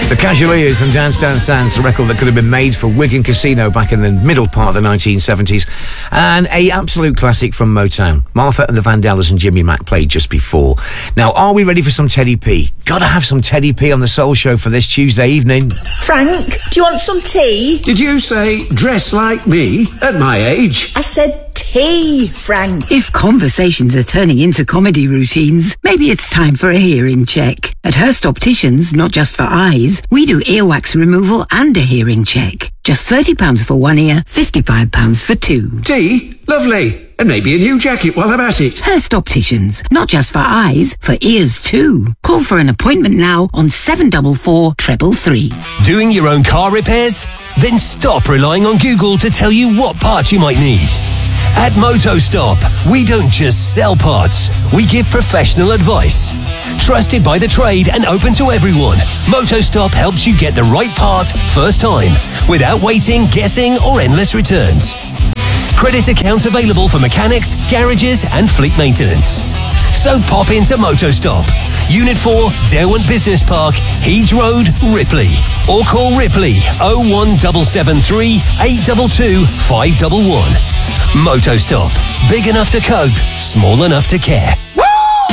The Casualiers and Dance Dance Dance, a record that could have been made for Wigan Casino back in the middle part of the 1970s, and a absolute classic from Motown. Martha and the Vandellas and Jimmy Mack played just before. Now, are we ready for some Teddy P? Gotta have some Teddy P on the Soul Show for this Tuesday evening. Frank, do you want some tea? Did you say dress like me at my age? I said tea, Frank. If conversations are turning into comedy routines, maybe it's time for a hearing check. At Hurst Opticians, not just for eyes, we do earwax removal and a hearing check. Just £30 for one ear, £55 for two. Tea? Lovely. And maybe a new jacket while I'm at it. Hurst Opticians, not just for eyes, for ears too. Call for an appointment now on 744 333. Doing your own car repairs? Then stop relying on Google to tell you what parts you might need. At MotoStop, we don't just sell parts, we give professional advice. Trusted by the trade and open to everyone, MotoStop helps you get the right part first time, without waiting, guessing or endless returns. Credit accounts available for mechanics, garages and fleet maintenance. So pop into MotoStop, Unit 4, Derwent Business Park, Heeds Road, Ripley. Or call Ripley 01773 822 511. MotoStop. Big enough to cope, small enough to care.